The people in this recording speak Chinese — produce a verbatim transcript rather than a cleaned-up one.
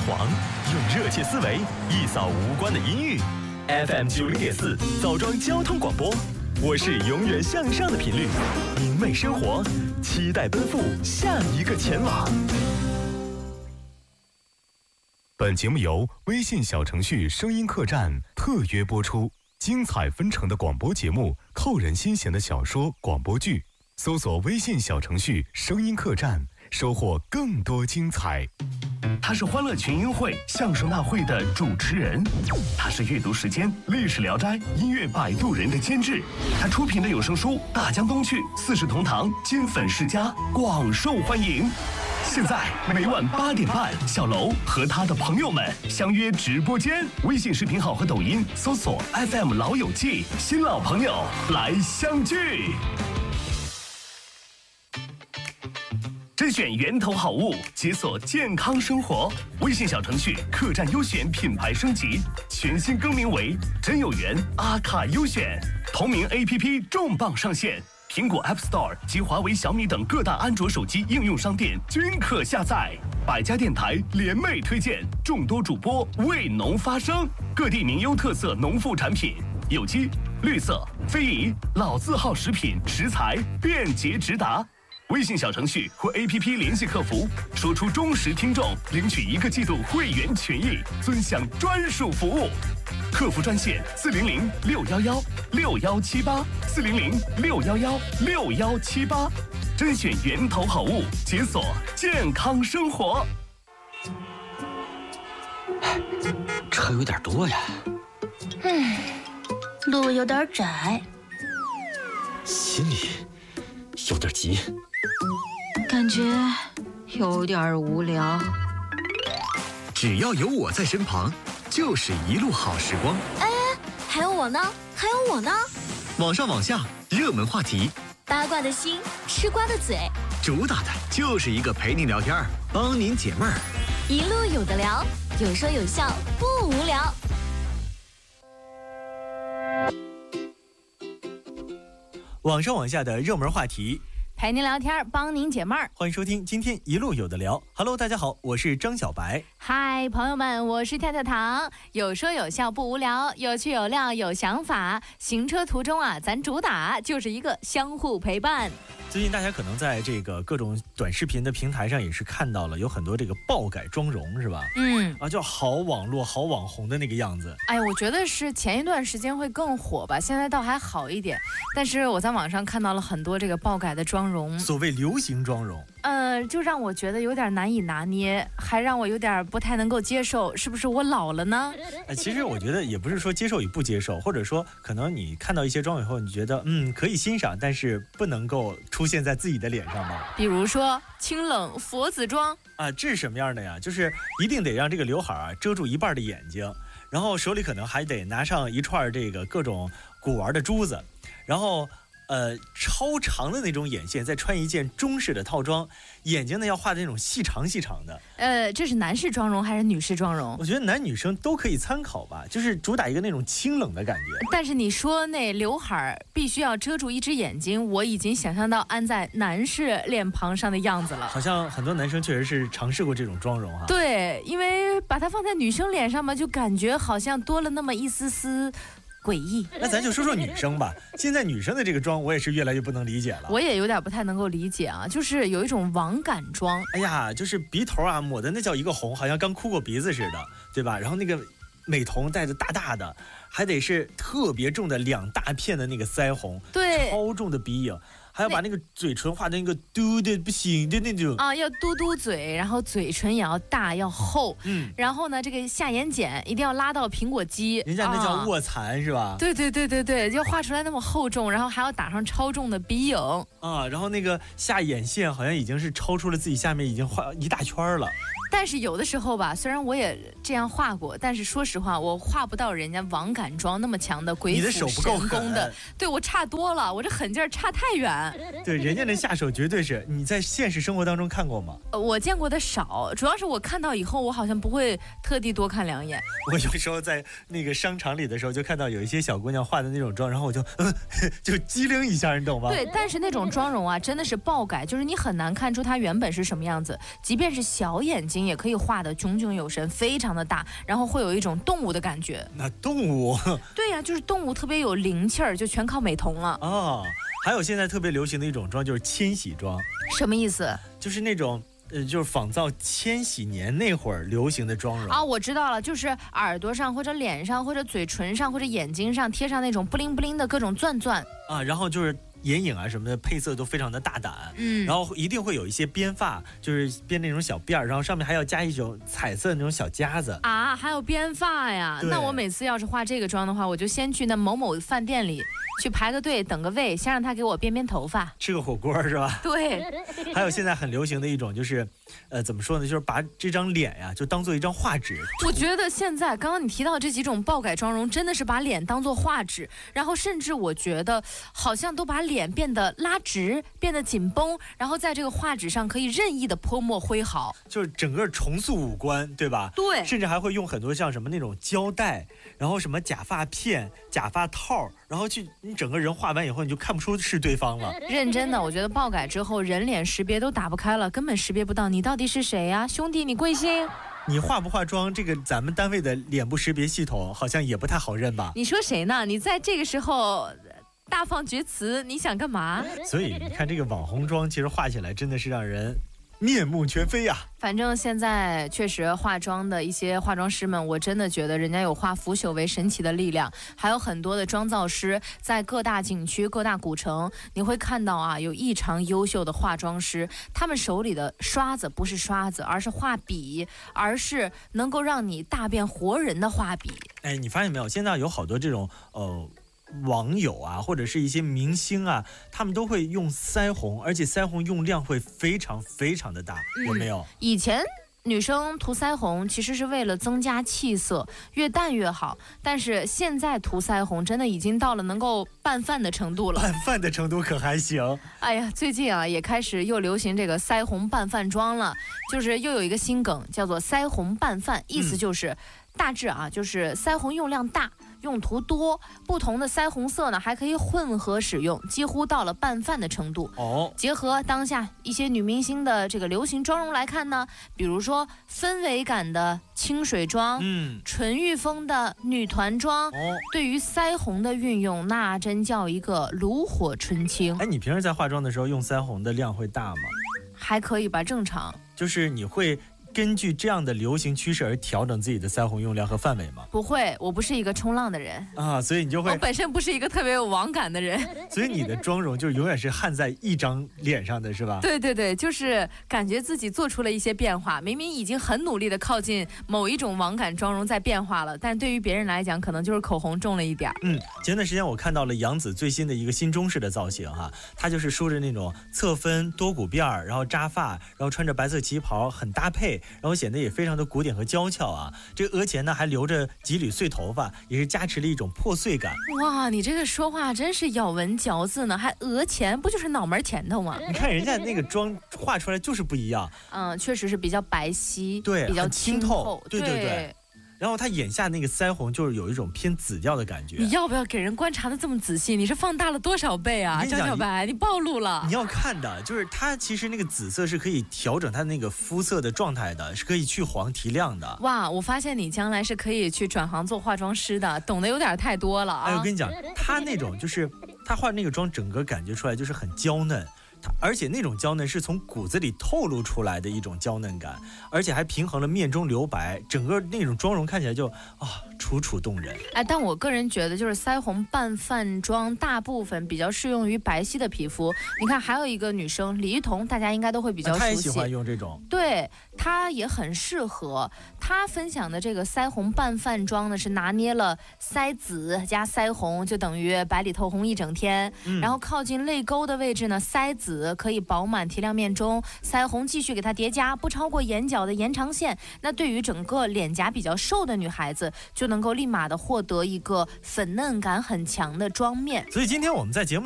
黄，用热切思维一扫无关的阴郁。F M 九零点四，枣庄交通广播，我是永远向上的频率，明媚生活，期待奔赴下一个前往。本节目由微信小程序声音客栈特约播出，精彩纷呈的广播节目，扣人心弦的小说广播剧，搜索微信小程序声音客栈，收获更多精彩。 他是欢乐群英会相声大会的主持人，他是阅读时间历史聊斋音乐摆渡人的监制，他出品的有声书《大江东去》四世同堂金粉世家广受欢迎。现在每晚八点半，小楼和他的朋友们相约直播间，微信视频号和抖音搜索 F M 老友记，新老朋友来相聚。甄选源头好物，解锁健康生活。微信小程序客栈优选品牌升级，全新更名为真有缘阿卡优选。同名 A P P 重磅上线，苹果 App Store 及华为、小米等各大安卓手机应用商店均可下载。百家电台联袂推荐，众多主播为农发声，各地名优特色农副产品，有机、绿色、非遗、老字号食品食材便捷直达。微信小程序或 A P P 联系客服，说出忠实听众，领取一个季度会员权益，尊享专属服务。客服专线四零零六幺幺六幺七八四零零六幺幺六幺七八，甄选源头好物，解锁健康生活。 车有点多呀， 嗯，路有点窄， 心里有点急， 感觉有点无聊。 只要有我在身旁，就是一路好时光。 哎，还有我呢，还有我呢。 网上网下，热门话题， 八卦的心，吃瓜的嘴， 主打的就是一个陪您聊天，帮您解闷儿。 一路有的聊，有说有笑，不无聊。 网上网下的热门话题， 陪您聊天，帮您解闷儿。 欢迎收听今天一路有的聊。Hello， 大家好，我是张小白。 嗨，朋友们，我是跳跳糖。有说有笑不无聊，有趣有料有想法。行车途中啊，咱主打就是一个相互陪伴。 最近大家可能在这个各种短视频的平台上也是看到了有很多这个爆改妆容，是吧？ 嗯， 啊，叫好网络好网红的那个样子。 哎，我觉得是前一段时间会更火吧，现在倒还好一点。但是我在网上看到了很多这个爆改的妆容， 所谓流行妆容， 呃，就让我觉得有点难以拿捏，还让我有点不太能够接受，是不是我老了呢？ 哎，其实我觉得也不是说接受与不接受，或者说可能你看到一些妆以后，你觉得嗯可以欣赏，但是不能够出现在自己的脸上吧。 比如说清冷佛子妆啊，这是什么样的呀？就是一定得让这个刘海啊遮住一半的眼睛，然后手里可能还得拿上一串这个各种古玩的珠子，然后呃，超长的那种眼线，再穿一件中式的套装，眼睛呢要画的那种细长细长的。 呃，这是男士妆容还是女士妆容？ 我觉得男女生都可以参考吧，就是主打一个那种清冷的感觉。 但是你说那刘海必须要遮住一只眼睛，我已经想象到安在男士脸庞上的样子了。 好像很多男生确实是尝试过这种妆容哈。 对，因为把它放在女生脸上嘛，就感觉好像多了那么一丝丝诡异。 那咱就说说女生吧，现在女生的这个妆我也是越来越不能理解了。 我也有点不太能够理解啊，就是有一种网感妆。 哎呀，就是鼻头啊抹的那叫一个红，好像刚哭过鼻子似的，对吧？然后那个美瞳戴的大大的，还得是特别重的两大片的那个腮红， 对， 超重的鼻影，还要把那个嘴唇画的那个嘟的不行的那种啊，要嘟嘟嘴，然后嘴唇也要大要厚， 嗯， 然后呢，这个下眼睑一定要拉到苹果肌， 人家那叫卧蚕、啊、是吧？ 对对对对对，就画出来那么厚重，然后还要打上超重的鼻影啊，然后那个下眼线好像已经是超出了自己下面已经画一大圈了。 但是有的时候吧，虽然我也这样画过，但是说实话，我画不到人家网感妆那么强的鬼斧神工的，对我差多了，我这狠劲儿差太远。 对，人家那下手绝对是你在现实生活当中看过吗？ 呃，我见过的少，主要是我看到以后，我好像不会特地多看两眼。 我有时候在那个商场里的时候，就看到有一些小姑娘画的那种妆，然后我就嗯，就机灵一下，你懂吗？ 对，但是那种妆容啊，真的是爆改，就是你很难看出她原本是什么样子，即便是小眼睛。 型也可以画的炯炯有神，非常的大，然后会有一种动物的感觉。 那动物？ 对呀、啊，就是动物特别有灵气儿，就全靠美瞳了。 哦，还有现在特别流行的一种妆就是千禧妆。 什么意思？ 就是那种。呃，就是仿造千禧年那会儿流行的妆容啊，我知道了，就是耳朵上或者脸上或者嘴唇上或者眼睛上贴上那种布灵布灵的各种钻钻啊，然后就是眼影啊什么的配色都非常的大胆， 嗯， 然后一定会有一些编发，就是编那种小辫儿，然后上面还要加一种彩色的那种小夹子啊，还有编发呀。那我每次要是化这个妆的话，我就先去那某某饭店里去排个队等个位，先让他给我编编头发， 吃个火锅是吧？ 对。 还有现在很流行的一种就是，呃，怎么说呢？就是把这张脸呀、啊、就当做一张画纸。 我觉得现在刚刚你提到这几种爆改妆容，真的是把脸当做画纸，然后甚至我觉得好像都把脸变得拉直，变得紧绷，然后在这个画纸上可以任意的泼墨挥毫， 就是整个重塑五官，对吧？ 对， 甚至还会用很多像什么那种胶带，然后什么假发片、假发套，然后去你整个人画完以后，你就看不出是对方了。 认真的，我觉得爆改之后人脸识别都打不开了，根本识别不到你到底是谁呀、啊，兄弟，你贵姓？ 你化不化妆，这个咱们单位的脸部识别系统好像也不太好认吧？ 你说谁呢？你在这个时候大放厥词，你想干嘛？ 所以你看这个网红妆，其实画起来真的是让人面目全非呀、啊。 反正现在确实化妆的一些化妆师们，我真的觉得人家有化腐朽为神奇的力量，还有很多的妆造师在各大景区、各大古城，你会看到啊，有异常优秀的化妆师，他们手里的刷子不是刷子，而是画笔，而是能够让你大变活人的画笔。 哎，你发现没有？现在有好多这种呃。网友啊，或者是一些明星啊，他们都会用腮红，而且腮红用量会非常非常的大，嗯、有没有？ 以前女生涂腮红其实是为了增加气色，越淡越好。但是现在涂腮红真的已经到了能够拌饭的程度了。 拌饭的程度可还行？ 哎呀，最近啊也开始又流行这个腮红拌饭妆了，就是又有一个新梗叫做腮红拌饭，意思就是、嗯、大致啊就是腮红用量大。用途多，不同的腮红色呢还可以混合使用，几乎到了拌饭的程度。 哦， 结合当下一些女明星的这个流行妆容来看呢，比如说氛围感的清水妆， 嗯， 纯欲风的女团妆， 哦， 对于腮红的运用，那真叫一个炉火纯青。 哎，你平时在化妆的时候用腮红的量会大吗？ 还可以吧，正常。 就是你会根据这样的流行趋势而调整自己的腮红用量和范围吗？ 不会，我不是一个冲浪的人啊，所以你就会。 我本身不是一个特别有网感的人， 所以你的妆容就永远是焊在一张脸上的，是吧？ 对对对，就是感觉自己做出了一些变化，明明已经很努力的靠近某一种网感妆容在变化了，但对于别人来讲，可能就是口红重了一点。 嗯，前段时间我看到了杨紫最新的一个新中式的造型哈，她就是梳着那种侧分多股辫儿，然后扎发，然后穿着白色旗袍，很搭配。然后显得也非常的古典和娇俏啊，这个额前呢还留着几缕碎头发，也是加持了一种破碎感。 哇，你这个说话真是咬文嚼字呢，还额前，不就是脑门前头吗？ 你看人家那个妆画出来就是不一样。 嗯，确实是比较白皙， 对， 比较清透， 对对 对, 对。然后他眼下那个腮红就是有一种偏紫调的感觉。 你要不要给人观察的这么仔细？你是放大了多少倍啊，张小白？你暴露了。 你要看的就是它其实那个紫色是可以调整它那个肤色的状态的，是可以去黄提亮的。 哇，我发现你将来是可以去转行做化妆师的，懂得有点太多了啊！ 哎，我跟你讲，他那种就是他化那个妆，整个感觉出来就是很娇嫩。而且那种娇嫩是从骨子里透露出来的一种娇嫩感，而且还平衡了面中留白，整个那种妆容看起来就啊楚楚动人。 哎，但我个人觉得就是腮红拌饭妆大部分比较适用于白皙的皮肤。你看还有一个女生李一桐，大家应该都会比较熟悉， 她也喜欢用这种， 对，她也很适合。她分享的这个腮红拌饭妆呢，是拿捏了腮紫加腮红，就等于白里透红一整天。嗯、然后靠近泪沟的位置呢，腮紫可以饱满提亮面中，腮红继续给它叠加，不超过眼角的延长线。那对于整个脸颊比较瘦的女孩子，就能够立马的获得一个粉嫩感很强的妆面。 所以今天我们在节目